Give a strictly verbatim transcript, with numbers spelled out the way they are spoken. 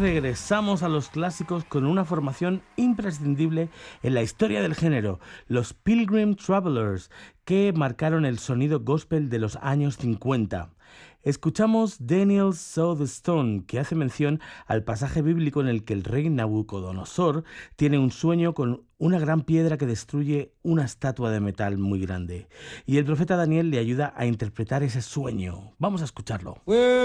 regresamos a los clásicos con una formación imprescindible en la historia del género, los Pilgrim Travelers, que marcaron el sonido gospel de los años cincuenta. Escuchamos Daniel Saw the Stone, que hace mención al pasaje bíblico en el que el rey Nabucodonosor tiene un sueño con una gran piedra que destruye una estatua de metal muy grande. Y el profeta Daniel le ayuda a interpretar ese sueño. Vamos a escucharlo.